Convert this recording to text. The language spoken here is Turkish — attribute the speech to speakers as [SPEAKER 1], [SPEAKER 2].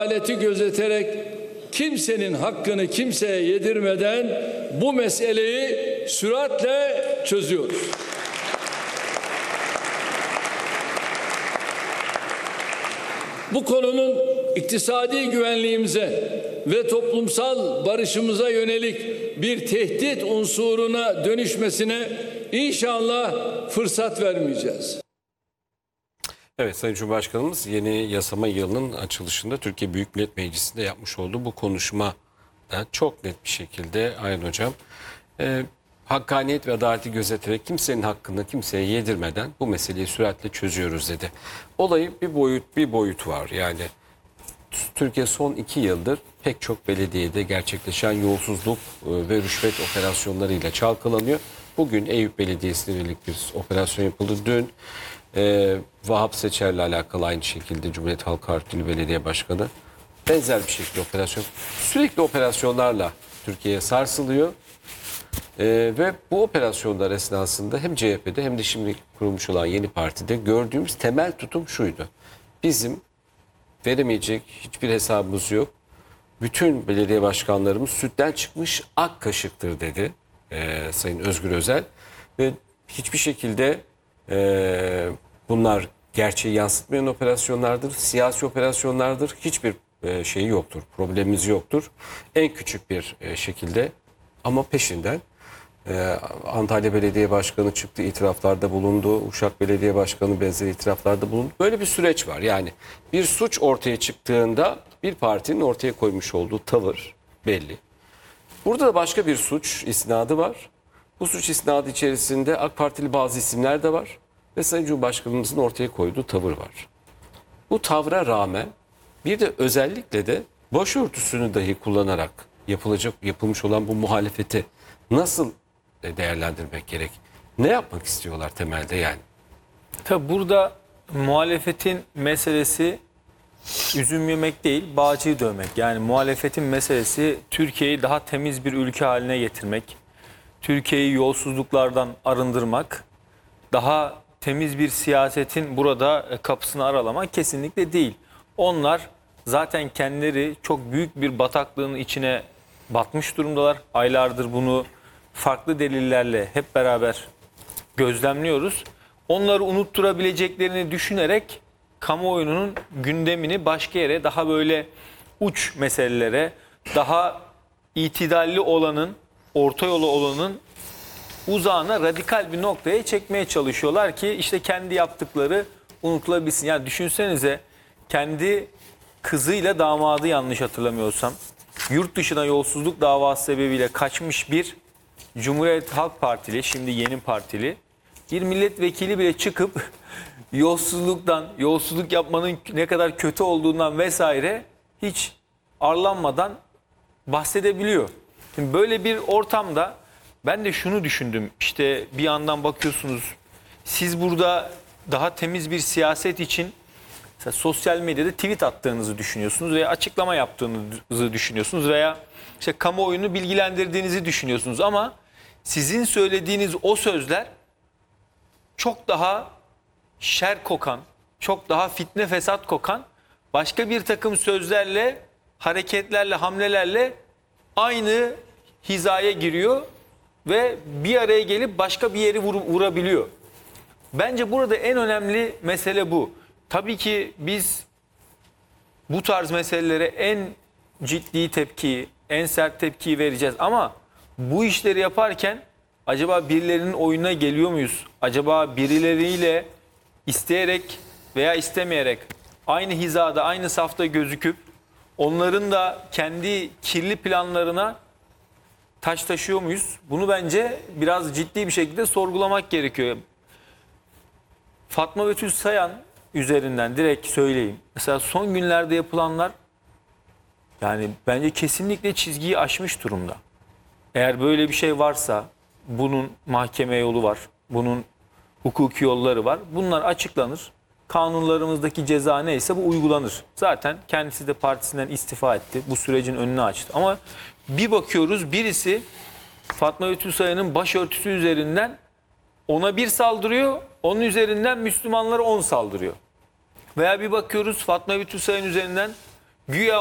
[SPEAKER 1] Adaleti gözeterek kimsenin hakkını kimseye yedirmeden bu meseleyi süratle çözüyoruz. Bu konunun iktisadi güvenliğimize ve toplumsal barışımıza yönelik bir tehdit unsuruna dönüşmesine inşallah fırsat vermeyeceğiz.
[SPEAKER 2] Evet, Sayın Cumhurbaşkanımız yeni yasama yılının açılışında Türkiye Büyük Millet Meclisi'nde yapmış olduğu bu konuşma çok net bir şekilde Ayhan Hocam hakkaniyet ve adaleti gözeterek kimsenin hakkını kimseye yedirmeden bu meseleyi süratle çözüyoruz dedi. Olayın bir boyut var. Yani Türkiye son 2 yıldır pek çok belediyede gerçekleşen yolsuzluk ve rüşvet operasyonlarıyla çalkalanıyor. Bugün Eyüp Belediyesi'ne yönelik bir operasyon yapıldı. Dün Vahap Seçer'le alakalı aynı şekilde Cumhuriyet Halk Partili Belediye Başkanı benzer bir şekilde operasyon. Sürekli operasyonlarla Türkiye'ye sarsılıyor. Ve bu operasyonlar esnasında hem CHP'de hem de şimdi kurulmuş olan yeni partide gördüğümüz temel tutum şuydu. Bizim veremeyecek hiçbir hesabımız yok. Bütün belediye başkanlarımız sütten çıkmış ak kaşıktır dedi Sayın Özgür Özel. Ve hiçbir şekilde bunlar gerçeği yansıtmayan operasyonlardır, siyasi operasyonlardır. Hiçbir şeyi yoktur, problemimiz yoktur. En küçük bir şekilde ama peşinden Antalya Belediye Başkanı çıktı, itiraflarda bulundu. Uşak Belediye Başkanı benzer itiraflarda bulundu. Böyle bir süreç var. Yani bir suç ortaya çıktığında bir partinin ortaya koymuş olduğu tavır belli. Burada da başka bir suç isnadı var. Bu suç isnadı içerisinde AK Partili bazı isimler de var. Ve Sayın Cumhurbaşkanımızın ortaya koyduğu tavır var. Bu tavra rağmen bir de özellikle de başörtüsünü dahi kullanarak yapılmış olan bu muhalefeti nasıl değerlendirmek gerek? Ne yapmak istiyorlar temelde yani?
[SPEAKER 3] Tabi burada muhalefetin meselesi üzüm yemek değil, bağcıyı dövmek. Yani muhalefetin meselesi Türkiye'yi daha temiz bir ülke haline getirmek, Türkiye'yi yolsuzluklardan arındırmak, daha temiz bir siyasetin burada kapısını aralamak kesinlikle değil. Onlar zaten kendileri çok büyük bir bataklığın içine batmış durumdalar. Aylardır bunu farklı delillerle hep beraber gözlemliyoruz. Onları unutturabileceklerini düşünerek kamuoyunun gündemini başka yere, daha böyle uç meselelere, daha itidalli olanın, orta yolu olanın uzağına, radikal bir noktaya çekmeye çalışıyorlar ki işte kendi yaptıkları unutulabilsin. Yani düşünsenize, kendi kızıyla damadı, yanlış hatırlamıyorsam, yurt dışına yolsuzluk davası sebebiyle kaçmış bir Cumhuriyet Halk Partili, şimdi yeni partili bir milletvekili bile çıkıp yolsuzluktan, yolsuzluk yapmanın ne kadar kötü olduğundan vesaire hiç arlanmadan bahsedebiliyor. Şimdi böyle bir ortamda ben de şunu düşündüm. İşte bir yandan bakıyorsunuz, siz burada daha temiz bir siyaset için mesela sosyal medyada tweet attığınızı düşünüyorsunuz veya açıklama yaptığınızı düşünüyorsunuz veya işte kamuoyunu bilgilendirdiğinizi düşünüyorsunuz ama sizin söylediğiniz o sözler çok daha şer kokan, çok daha fitne fesat kokan başka bir takım sözlerle, hareketlerle, hamlelerle aynı hizaya giriyor ve bir araya gelip başka bir yeri vurabiliyor. Bence burada en önemli mesele bu. Tabii ki biz bu tarz meselelere en ciddi tepkiyi, en sert tepkiyi vereceğiz ama bu işleri yaparken acaba birilerinin oyununa geliyor muyuz? Acaba birileriyle isteyerek veya istemeyerek aynı hizada, aynı safta gözüküp onların da kendi kirli planlarına taş taşıyor muyuz? Bunu bence biraz ciddi bir şekilde sorgulamak gerekiyor. Fatma Betül Sayan üzerinden direkt söyleyeyim. Mesela son günlerde yapılanlar yani bence kesinlikle çizgiyi aşmış durumda. Eğer böyle bir şey varsa bunun mahkeme yolu var. Bunun hukuki yolları var. Bunlar açıklanır. Kanunlarımızdaki ceza neyse bu uygulanır. Zaten kendisi de partisinden istifa etti. Bu sürecin önünü açtı. Ama bir bakıyoruz, birisi Fatma Betül Sayan'ın başörtüsü üzerinden ona bir saldırıyor. Onun üzerinden Müslümanlara 10 saldırıyor. Veya bir bakıyoruz Fatma Betül Sayan üzerinden Güya